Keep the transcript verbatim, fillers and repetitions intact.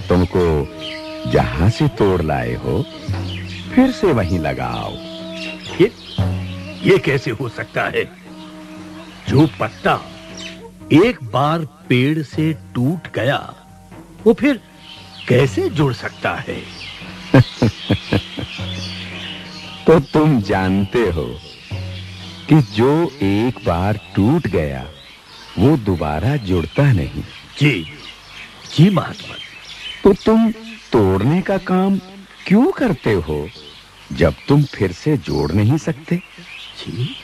पत्तों को जहां से तोड़ लाए हो फिर से वहीं लगाओ। ये ये कैसे हो सकता है? जो पत्ता एक बार पेड़ से टूट गया वो फिर कैसे जुड़ सकता है? तो तुम जानते हो कि जो एक बार टूट गया वो दोबारा जुड़ता नहीं। जी जी महात्मा। तो तुम तोड़ने का काम क्यों करते हो जब तुम फिर से जोड़ नहीं सकते? जी